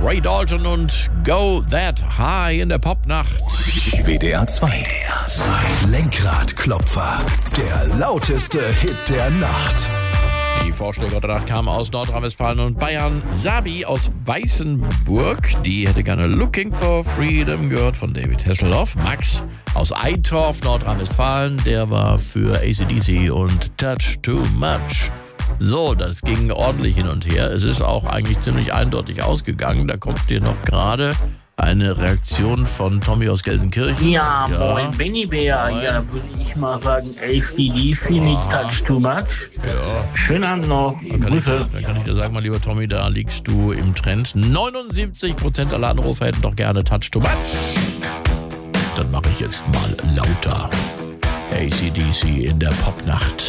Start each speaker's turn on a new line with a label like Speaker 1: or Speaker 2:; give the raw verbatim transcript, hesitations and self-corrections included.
Speaker 1: Ray Dalton und Go That High in der Popnacht.
Speaker 2: W D R zwei. Lenkradklopfer. Der lauteste Hit der Nacht.
Speaker 1: Die Vorschläge der Nacht kamen aus Nordrhein-Westfalen und Bayern. Sabi aus Weißenburg, die hätte gerne Looking for Freedom gehört von David Hasselhoff. Max aus Eitorf, Nordrhein-Westfalen, der war für A C D C und Touch Too Much. So, das ging ordentlich hin und her. Es ist auch eigentlich ziemlich eindeutig ausgegangen. Da kommt dir noch gerade eine Reaktion von Tommy aus Gelsenkirchen.
Speaker 3: Ja,
Speaker 1: Ja.
Speaker 3: moin Benny Bär.
Speaker 1: Moin.
Speaker 3: Ja, da würde ich mal sagen, A C D C, nicht Touch Too Much.
Speaker 1: Ja.
Speaker 3: Schönen Abend noch.
Speaker 1: Dann kann, ich,
Speaker 3: Grüße.
Speaker 1: dann kann ich dir sagen, mein lieber Tommy, da liegst du im Trend. neunundsiebzig Prozent aller Anrufer hätten doch gerne Touch Too Much. Dann mache ich jetzt mal lauter. A C D C in der Popnacht.